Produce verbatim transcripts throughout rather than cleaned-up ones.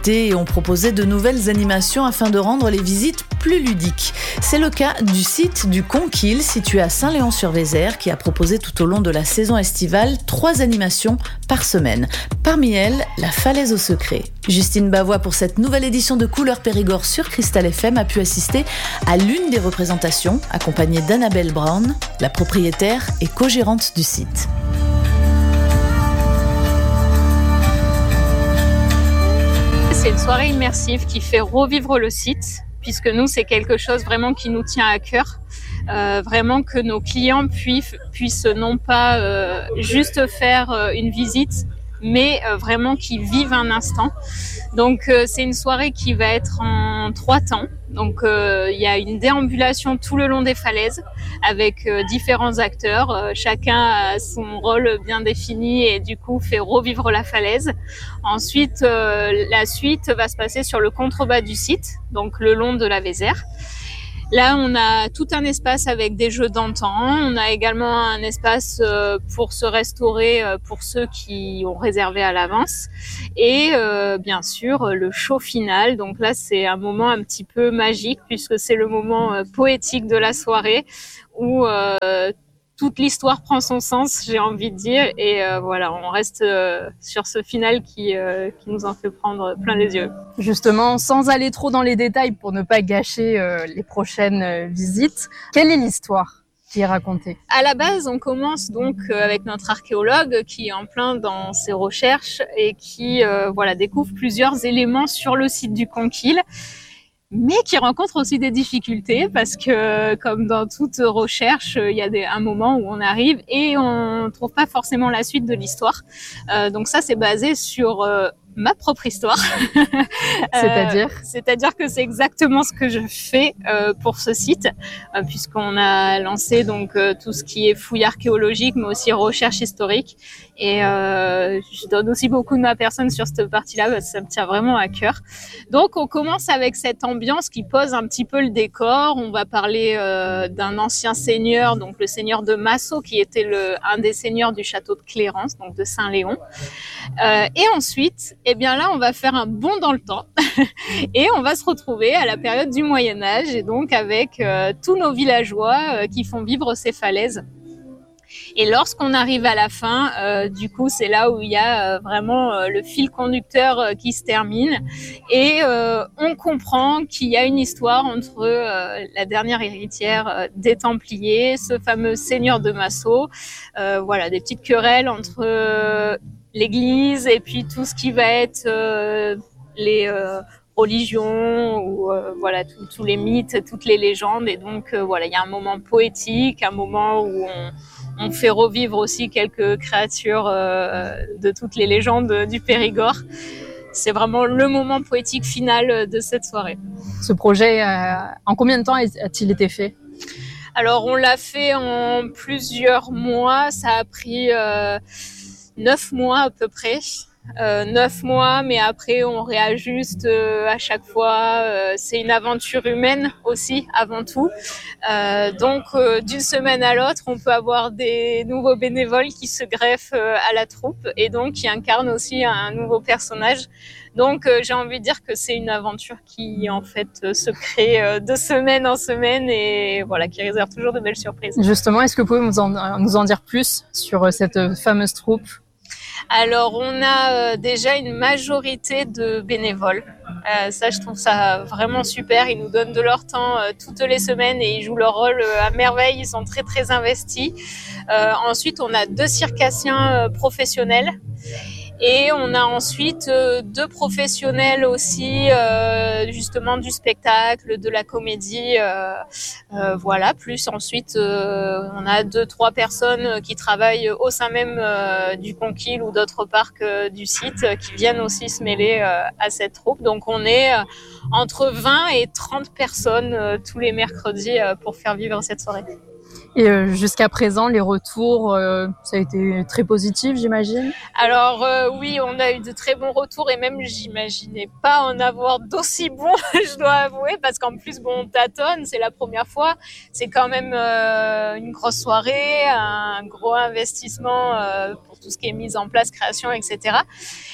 et ont proposé de nouvelles animations afin de rendre les visites plus ludiques. C'est le cas du site du Conquil, situé à Saint-Léon-sur-Vézère, qui a proposé tout au long de la saison estivale trois animations par semaine. Parmi elles, la falaise au secret. Justine Bavois, pour cette nouvelle édition de Couleurs Périgord sur Cristal F M, a pu assister à l'une des représentations, accompagnée d'Annabelle Brown, la propriétaire et co-gérante du site. C'est une soirée immersive qui fait revivre le site, puisque nous, c'est quelque chose vraiment qui nous tient à cœur. Euh, vraiment que nos clients puissent, puissent non pas euh, juste faire euh, une visite, mais euh, vraiment qu'ils vivent un instant. Donc euh, c'est une soirée qui va être en trois temps. Donc euh, il y a une déambulation tout le long des falaises avec euh, différents acteurs. Euh, chacun a son rôle bien défini et du coup fait revivre la falaise. Ensuite, euh, la suite va se passer sur le contrebas du site, donc le long de la Vézère. Là, on a tout un espace avec des jeux d'antan. On a également un espace pour se restaurer pour ceux qui ont réservé à l'avance. Et euh, bien sûr, le show final. Donc là, c'est un moment un petit peu magique puisque c'est le moment poétique de la soirée où euh, toute l'histoire prend son sens, j'ai envie de dire. Et euh, voilà, on reste euh, sur ce final qui, euh, qui nous en fait prendre plein les yeux. Justement, sans aller trop dans les détails pour ne pas gâcher euh, les prochaines euh, visites, quelle est l'histoire qui est racontée ? À la base, on commence donc euh, avec notre archéologue qui est en plein dans ses recherches et qui euh, voilà, découvre plusieurs éléments sur le site du Conquil, mais qui rencontre aussi des difficultés parce que, comme dans toute recherche, il y a des, un moment où on arrive et on ne trouve pas forcément la suite de l'histoire. Euh, donc ça, c'est basé sur euh, ma propre histoire. C'est-à-dire euh, C'est-à-dire que c'est exactement ce que je fais euh, pour ce site, euh, puisqu'on a lancé donc euh, tout ce qui est fouille archéologique, mais aussi recherche historique. Et euh, je donne aussi beaucoup de ma personne sur cette partie-là, parce que ça me tient vraiment à cœur. Donc, on commence avec cette ambiance qui pose un petit peu le décor. On va parler euh, d'un ancien seigneur, donc le seigneur de Massot, qui était le, un des seigneurs du château de Clérance, donc de Saint-Léon. Euh, et ensuite, eh bien là, on va faire un bond dans le temps et on va se retrouver à la période du Moyen-Âge, et donc avec euh, tous nos villageois euh, qui font vivre ces falaises. Et lorsqu'on arrive à la fin, euh, du coup, c'est là où il y a euh, vraiment euh, le fil conducteur euh, qui se termine. Et euh, on comprend qu'il y a une histoire entre euh, la dernière héritière euh, des Templiers, ce fameux seigneur de Massot. Euh, voilà, des petites querelles entre euh, l'Église et puis tout ce qui va être euh, les... Euh, religion ou euh, voilà tous les mythes, toutes les légendes. Et donc euh, voilà, il y a un moment poétique, un moment où on, on fait revivre aussi quelques créatures euh, de toutes les légendes du Périgord. C'est vraiment le moment poétique final de cette soirée. Ce projet, euh, en combien de temps a-t-il été fait ? Alors on l'a fait en plusieurs mois, ça a pris euh, neuf mois à peu près. Euh, neuf mois, mais après on réajuste euh, à chaque fois. Euh, c'est une aventure humaine aussi, avant tout. Euh, donc euh, d'une semaine à l'autre, on peut avoir des nouveaux bénévoles qui se greffent euh, à la troupe et donc qui incarnent aussi un nouveau personnage. Donc euh, j'ai envie de dire que c'est une aventure qui en fait euh, se crée euh, de semaine en semaine et voilà, qui réserve toujours de belles surprises. Justement, est-ce que vous pouvez nous en, nous en dire plus sur euh, cette fameuse troupe ? Alors, on a euh, déjà une majorité de bénévoles. Euh, ça, je trouve ça vraiment super. Ils nous donnent de leur temps euh, toutes les semaines et ils jouent leur rôle euh, à merveille. Ils sont très, très investis. Euh, ensuite, on a deux circassiens euh, professionnels. Et on a ensuite euh, deux professionnels aussi, euh, justement du spectacle, de la comédie, euh, euh, voilà. Plus ensuite, euh, on a deux, trois personnes qui travaillent au sein même euh, du Conquil ou d'autres parcs euh, du site, euh, qui viennent aussi se mêler euh, à cette troupe. Donc on est euh, entre vingt et trente personnes euh, tous les mercredis euh, pour faire vivre cette soirée. Et euh, jusqu'à présent, les retours, euh, ça a été très positif, j'imagine ? Alors euh, oui, on a eu de très bons retours et même j'imaginais pas en avoir d'aussi bons, je dois avouer, parce qu'en plus, bon, on tâtonne, c'est la première fois. C'est quand même euh, une grosse soirée, un gros investissement euh, pour tout ce qui est mise en place, création, et cetera.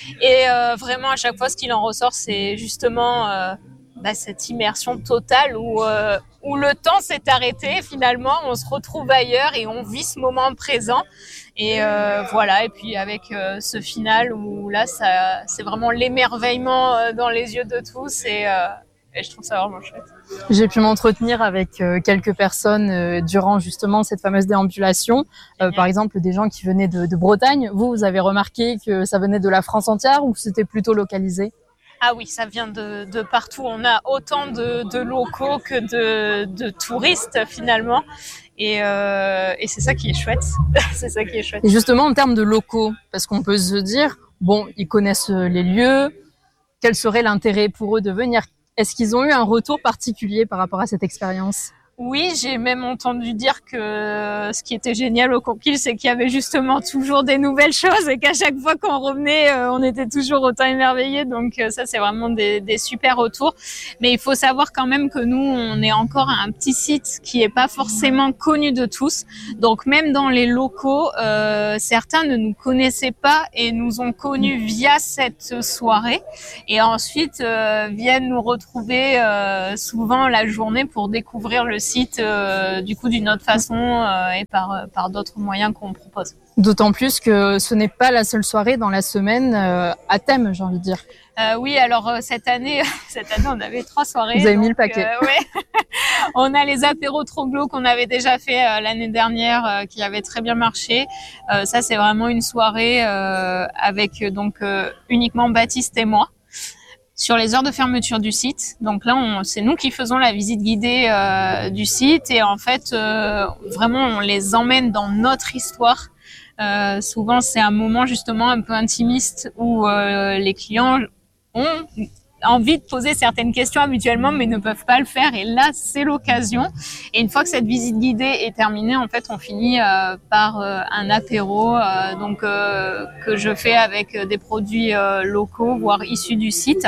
Et euh, vraiment, à chaque fois, ce qu'il en ressort, c'est justement euh, bah, cette immersion totale où, euh, où le temps s'est arrêté. Finalement, on se retrouve ailleurs et on vit ce moment présent. Et euh, voilà. Et puis avec euh, ce final où là, ça, c'est vraiment l'émerveillement euh, dans les yeux de tous. Et, euh, et je trouve ça vraiment chouette. J'ai pu m'entretenir avec euh, quelques personnes euh, durant justement cette fameuse déambulation. Euh, par exemple, des gens qui venaient de, de Bretagne. Vous, vous avez remarqué que ça venait de la France entière ou c'était plutôt localisé ? Ah oui, ça vient de, de partout. On a autant de, de locaux que de, de touristes finalement. Et, euh, et c'est ça qui est chouette. c'est ça qui est chouette. Et justement, en termes de locaux, parce qu'on peut se dire, bon, ils connaissent les lieux, quel serait l'intérêt pour eux de venir ? Est-ce qu'ils ont eu un retour particulier par rapport à cette expérience ? Oui, j'ai même entendu dire que ce qui était génial au Conquil, c'est qu'il y avait justement toujours des nouvelles choses et qu'à chaque fois qu'on revenait, on était toujours autant émerveillés. Donc ça, c'est vraiment des, des super retours. Mais il faut savoir quand même que nous, on est encore un petit site qui est pas forcément connu de tous. Donc même dans les locaux, euh, certains ne nous connaissaient pas et nous ont connus via cette soirée. Et ensuite, euh, viennent nous retrouver euh, souvent la journée pour découvrir le site euh, du coup d'une autre façon euh, et par, par d'autres moyens qu'on propose. D'autant plus que ce n'est pas la seule soirée dans la semaine euh, à thème, j'ai envie de dire. Euh, oui, alors euh, cette année, cette année on avait trois soirées. Vous avez donc, mis le paquet. Euh, ouais. On a les apéros Troglo qu'on avait déjà fait euh, l'année dernière, euh, qui avait très bien marché. Euh, ça c'est vraiment une soirée euh, avec donc euh, uniquement Baptiste et moi. Sur les heures de fermeture du site. Donc là, on, c'est nous qui faisons la visite guidée euh, du site et en fait, euh, vraiment, on les emmène dans notre histoire. Euh, souvent, c'est un moment justement un peu intimiste où euh, les clients ont envie de poser certaines questions habituellement, mais ne peuvent pas le faire. Et là, c'est l'occasion. Et une fois que cette visite guidée est terminée, en fait, on finit euh, par euh, un apéro, euh, donc euh, que je fais avec des produits euh, locaux, voire issus du site.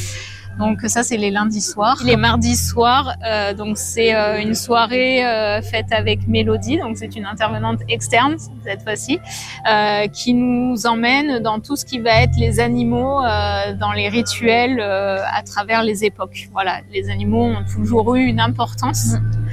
Donc ça, c'est les lundis soirs. Les mardis soirs, euh, donc c'est euh, une soirée euh, faite avec Mélodie, donc c'est une intervenante externe cette fois-ci, euh, qui nous emmène dans tout ce qui va être les animaux, euh, dans les rituels euh, à travers les époques. Voilà, les animaux ont toujours eu une importance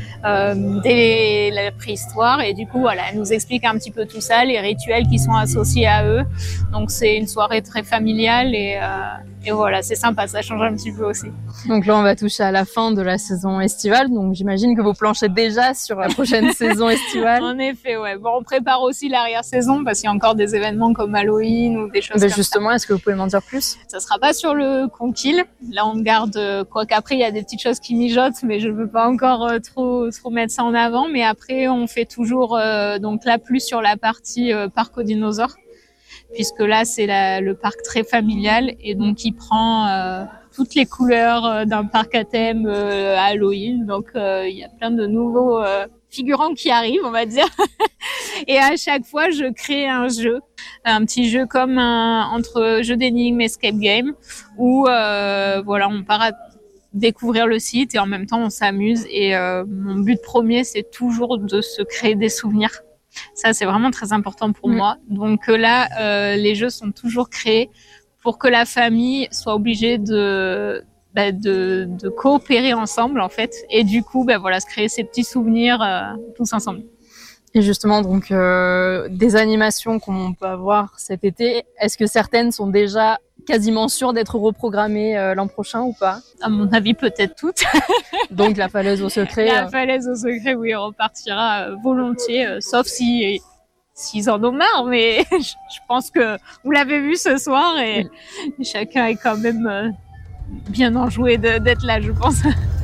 euh, dès la préhistoire et du coup, voilà, elle nous explique un petit peu tout ça, les rituels qui sont associés à eux. Donc c'est une soirée très familiale et euh, Et voilà, c'est sympa, ça change un petit peu aussi. Donc là, on va toucher à la fin de la saison estivale. Donc j'imagine que vous planchez déjà sur la prochaine saison estivale. En effet, ouais. Bon, on prépare aussi l'arrière-saison parce qu'il y a encore des événements comme Halloween ou des choses Mais comme justement, ça. est-ce que vous pouvez m'en dire plus ? Ça sera pas sur le Conquil. Là, on garde, quoi qu'après, il y a des petites choses qui mijotent, mais je veux pas encore euh, trop, trop mettre ça en avant. Mais après, on fait toujours, euh, donc là, plus sur la partie euh, parc aux dinosaures. Puisque là, c'est la, le parc très familial et donc il prend euh, toutes les couleurs euh, d'un parc à thème euh, à Halloween. Donc, euh, il y a plein de nouveaux euh, figurants qui arrivent, on va dire. Et à chaque fois, je crée un jeu, un petit jeu comme un, entre jeu d'énigmes et escape game, où euh, voilà, on part à découvrir le site et en même temps, on s'amuse. Et euh, mon but premier, c'est toujours de se créer des souvenirs. Ça, c'est vraiment très important pour mmh. moi. Donc là, euh, les jeux sont toujours créés pour que la famille soit obligée de, bah, de, de coopérer ensemble, en fait. Et du coup, bah, voilà, se créer ces petits souvenirs euh, tous ensemble. Et justement, donc, euh, des animations qu'on peut avoir cet été, est-ce que certaines sont déjà quasiment sûres d'être reprogrammées euh, l'an prochain ou pas ? À mon avis, peut-être toutes. Donc la falaise au secret. La euh... falaise au secret, oui, repartira euh, volontiers, euh, sauf si s'ils en ont marre. Mais je pense que vous l'avez vu ce soir et oui. Chacun est quand même euh, bien enjoué de, d'être là, je pense.